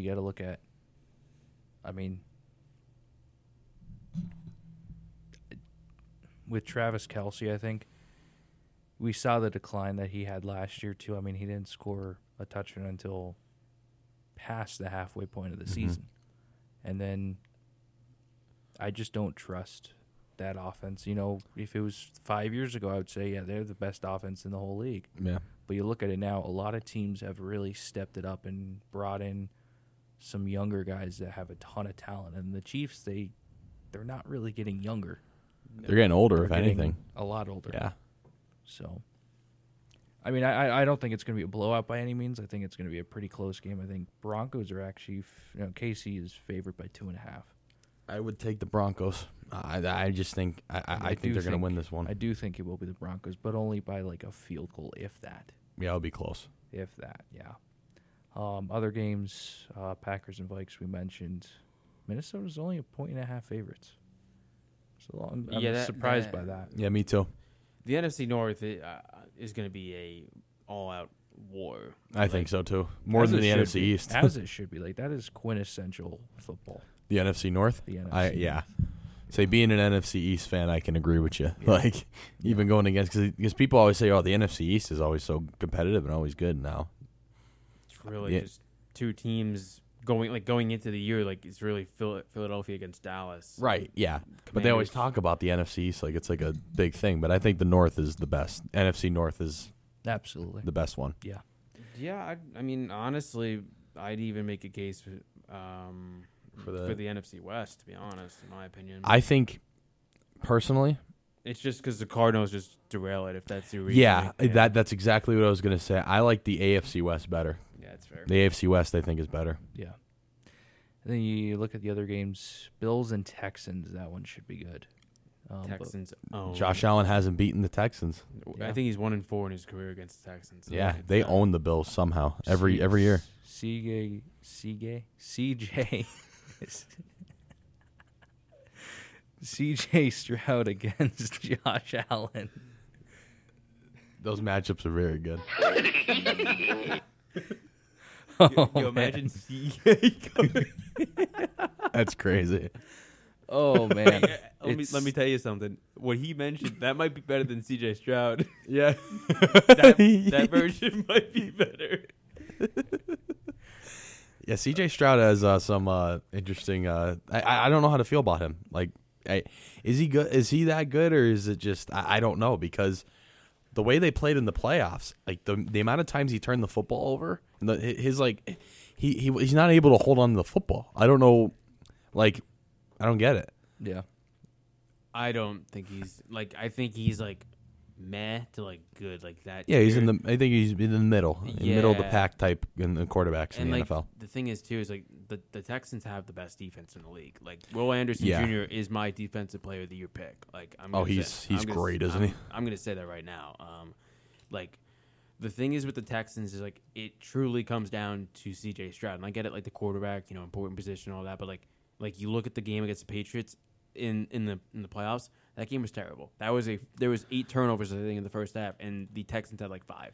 got to look at. I mean, with Travis Kelce, I think we saw the decline that he had last year too. I mean, he didn't score a touchdown until past the halfway point of the season, and then I just don't trust that offense. You know, if it was 5 years ago, I would say, yeah, they're the best offense in the whole league. Yeah. But you look at it now, a lot of teams have really stepped it up and brought in some younger guys that have a ton of talent. And the Chiefs, they're not really getting younger. They're getting older, They're if getting anything. a lot older. Yeah. So, I mean, I don't think it's going to be a blowout by any means. I think it's going to be a pretty close game. I think Broncos are actually, KC is favored by 2.5. I would take the Broncos. I just think I think they're going to win this one. I do think it will be the Broncos, but only by like a field goal, if that. Yeah, it'll be close. If that, yeah. Other games, Packers and Vikes we mentioned. Minnesota's only 1.5 favorites. So I'm surprised by that. Yeah, me too. The NFC North is going to be a all-out war. I think so too. More than the NFC East. As it should be. Like, that is quintessential football. The NFC North? The NFC yeah. Say, being an NFC East fan, I can agree with you. Yeah. Like, even going against, because people always say, oh, the NFC East is always so competitive and always good now. It's really just two teams going into the year, like, it's really Philadelphia against Dallas. Right, yeah. But they always talk about the NFC East like it's like a big thing. But I think the North is the best. NFC North is absolutely the best one. Yeah. Yeah, I mean, honestly, I'd even make a case for the NFC West, to be honest, in my opinion. I think, personally, it's just because the Cardinals just derail it, if that's the reason. Yeah, that's exactly what I was going to say. I like the AFC West better. Yeah, that's fair. The AFC West, I think, is better. Yeah. And then you look at the other games, Bills and Texans, that one should be good. Texans. Josh Allen hasn't beaten the Texans. I think he's 1-4 in his career against the Texans. So yeah, they own the Bills somehow every year. CJ CJ Stroud against Josh Allen. Those matchups are very good. You imagine CJ coming. That's crazy. Oh, man. Let me tell you something. What he mentioned, that might be better than CJ Stroud. Yeah. that version might be better. Yeah, CJ Stroud has some interesting. I don't know how to feel about him. Like, is he good? Is he that good, or is it just I don't know, because the way they played in the playoffs, like the amount of times he turned the football over, and he's not able to hold on to the football. I don't know, like, I don't get it. Yeah, I don't think he's like. I think he's like meh to like good, like that. Yeah, he's I think he's in the middle, middle of the pack type in the quarterbacks in the NFL. The thing is too is like the Texans have the best defense in the league. Like, Will Anderson Jr. is my defensive player of the year pick. Like, he's great, isn't he? I'm gonna say that right now. Like, the thing is with the Texans is like it truly comes down to CJ Stroud, and I get it, like the quarterback, important position, all that, but like you look at the game against the Patriots in the playoffs. That game was terrible. There was 8 turnovers, I think, in the first half, and the Texans had like 5.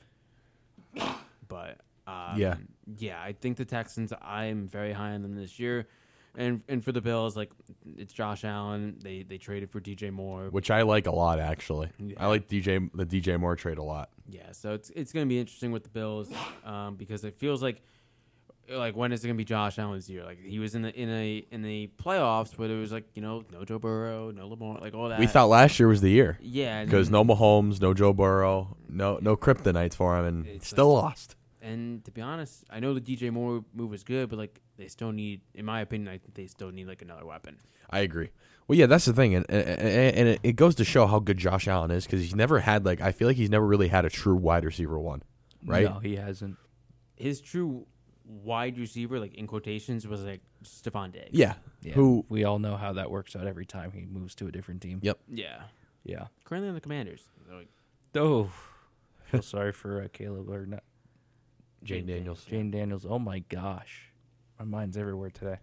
But I think the Texans. I'm very high on them this year, and for the Bills, like, it's Josh Allen. They traded for DJ Moore, which I like a lot, actually. Yeah. I like the DJ Moore trade a lot. Yeah, so it's going to be interesting with the Bills because it feels like when is it gonna be Josh Allen's year? Like, he was in the playoffs where there was like no Joe Burrow, no Lamar, like all that. We thought last year was the year. Yeah, because no Mahomes, no Joe Burrow, no kryptonites for him, and still lost. And to be honest, I know the DJ Moore move was good, but like they still need, in my opinion, I think they still need like another weapon. I agree. Well, yeah, that's the thing, and it goes to show how good Josh Allen is, because he's never had I feel like he's never really had a true wide receiver one, right? No, he hasn't. His true wide receiver, like in quotations, was like Stephon Diggs. Yeah. Who we all know how that works out every time he moves to a different team. Yep. Yeah. Currently on the Commanders. So, feel sorry for Caleb or not. Jane Daniels. Jane Daniels. Oh my gosh, my mind's everywhere today.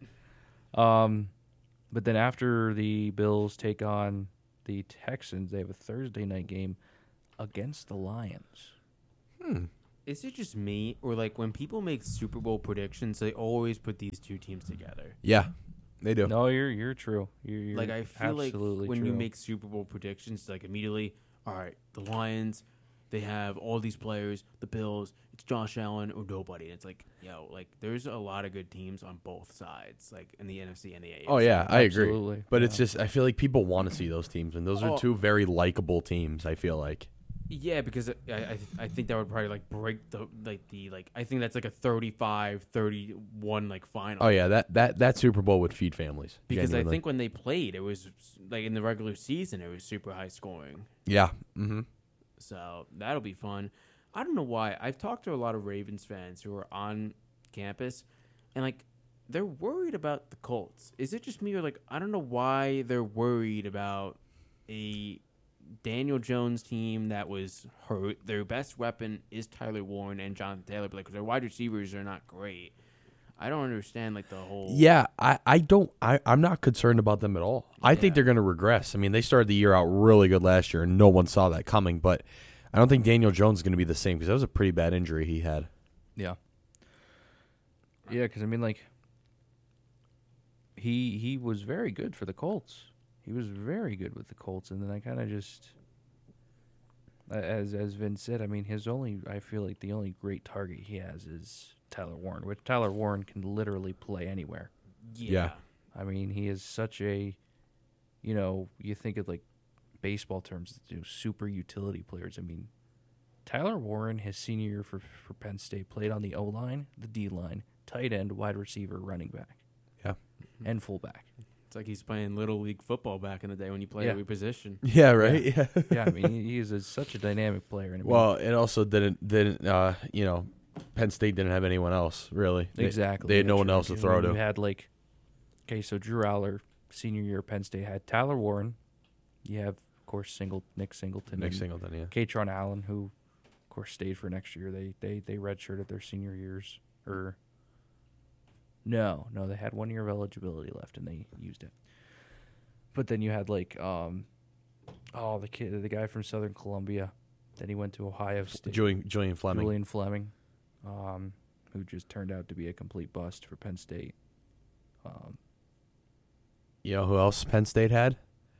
But then after the Bills take on the Texans, they have a Thursday night game against the Lions. Is it just me, or like when people make Super Bowl predictions, they always put these two teams together? Yeah, they do. No, you're true. You're Like I feel like absolutely when true. you make Super Bowl predictions, like immediately, all right, the Lions, they have all these players. The Bills, it's Josh Allen or nobody. And it's like, like there's a lot of good teams on both sides, like in the NFC and the AFC. Oh yeah, I Absolutely. agree. But Yeah. it's just I feel like people want to see those teams, and those are two very likable teams. I feel like. Yeah, because I think that would probably like break the I think that's like a 35-31 like final. Oh yeah, that Super Bowl would feed families. Because I genuinely. think when they played, it was like in the regular season, it was super high scoring. Yeah. Mm-hmm. So that'll be fun. I don't know why. I've talked to a lot of Ravens fans who are on campus, and like they're worried about the Colts. Is it just me, or like I don't know why they're worried about a Daniel Jones team that was hurt. Their best weapon is Tyler Warren and Jonathan Taylor, but like their wide receivers are not great. I don't understand like the whole. Yeah, I'm not concerned about them at all. I think they're going to regress. I mean, they started the year out really good last year, and no one saw that coming. But I don't think Daniel Jones is going to be the same because that was a pretty bad injury he had. Yeah. Yeah, because I mean, like, he was very good for the Colts. He was very good with the Colts, and then I kind of just, as Vin said, I mean, I feel like the only great target he has is Tyler Warren, which Tyler Warren can literally play anywhere. Yeah. I mean, he is such a, you think of like baseball terms, super utility players. I mean, Tyler Warren, his senior year for Penn State, played on the O-line, the D-line, tight end, wide receiver, running back. Yeah. And fullback. It's like he's playing Little League football back in the day when you play every position. Yeah, right? Yeah. Yeah, I mean, he is such a dynamic player. And I mean, Well, it also didn't Penn State didn't have anyone else, really. exactly. They had no That's one right, else to 'cause, throw I mean, to. You had so Drew Aller, senior year at Penn State, had Tyler Warren. You have, of course, Nick Singleton. Nick and Singleton, yeah. Katron Allen, who, of course, stayed for next year. They redshirted their senior years. No, they had 1 year of eligibility left, and they used it. But then you had the guy from Southern Columbia. Then he went to Ohio State. Julian Fleming. Julian Fleming, who just turned out to be a complete bust for Penn State. You know who else Penn State had?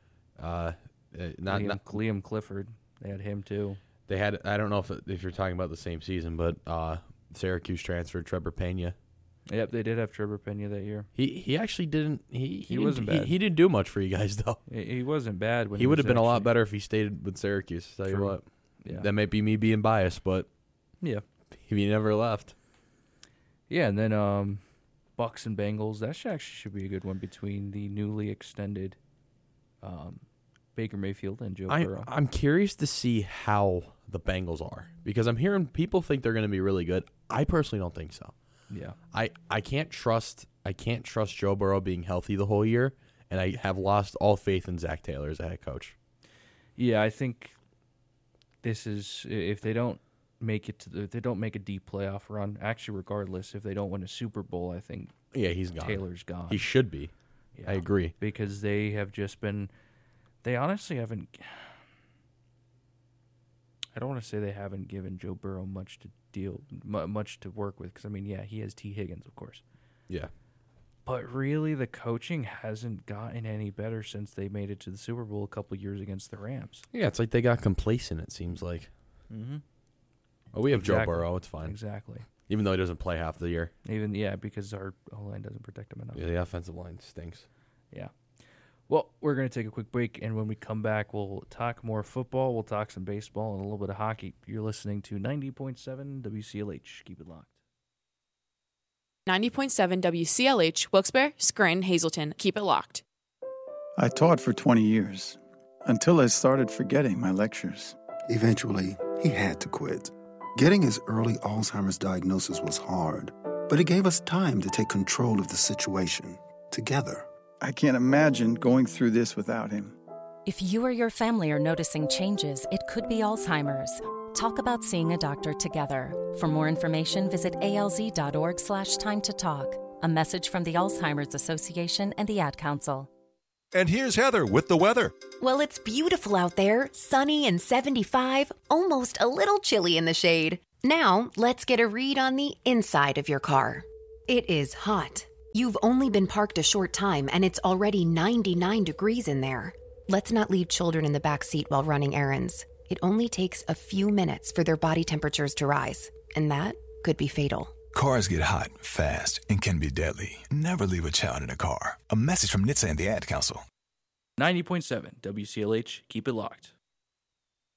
Liam Clifford. They had him too. They had. I don't know if you're talking about the same season, but Syracuse transferred Trevor Pena. Yep, they did have Trevor Pena that year. He actually didn't. He wasn't bad. He didn't do much for you guys though. He wasn't bad. When He would was have been a lot actually- better if he stayed with Syracuse. Tell you True. what. Yeah. That might be me being biased, but Yeah. he never left. Yeah, and then Bucks and Bengals. That actually should be a good one between the newly extended Baker Mayfield and Joe Burrow. I'm curious to see how the Bengals are because I'm hearing people think they're going to be really good. I personally don't think so. Yeah. I can't trust Joe Burrow being healthy the whole year, and I have lost all faith in Zach Taylor as a head coach. Yeah, I think this is if they don't make it if they don't make a deep playoff run. Actually, regardless, if they don't win a Super Bowl, I think Yeah, he's gone. Taylor's gone. He should be. Yeah. I agree. Because they have just been. They honestly haven't. I don't want to say they haven't given Joe Burrow much to work with. Because I mean, yeah, he has T. Higgins, of course. Yeah. But really, the coaching hasn't gotten any better since they made it to the Super Bowl a couple of years against the Rams. Yeah, it's like they got complacent, it seems like. Mm-hmm. Oh, we have Joe Exactly. Burrow. It's fine. Exactly. Even though he doesn't play half the year. Because our O-line doesn't protect him enough. Yeah, the offensive line stinks. Yeah. Well, we're going to take a quick break, and when we come back, we'll talk more football, we'll talk some baseball, and a little bit of hockey. You're listening to 90.7 WCLH. Keep it locked. 90.7 WCLH, Wilkes-Barre, Scranton, Hazleton. Keep it locked. I taught for 20 years, until I started forgetting my lectures. Eventually, he had to quit. Getting his early Alzheimer's diagnosis was hard, but it gave us time to take control of the situation together. I can't imagine going through this without him. If you or your family are noticing changes, it could be Alzheimer's. Talk about seeing a doctor together. For more information, visit alz.org/time to talk. A message from the Alzheimer's Association and the Ad Council. And here's Heather with the weather. Well, it's beautiful out there, sunny and 75, almost a little chilly in the shade. Now, let's get a read on the inside of your car. It is hot. You've only been parked a short time and it's already 99 degrees in there. Let's not leave children in the back seat while running errands. It only takes a few minutes for their body temperatures to rise, and that could be fatal. Cars get hot, fast, and can be deadly. Never leave a child in a car. A message from NHTSA and the Ad Council. 90.7 WCLH. Keep it locked.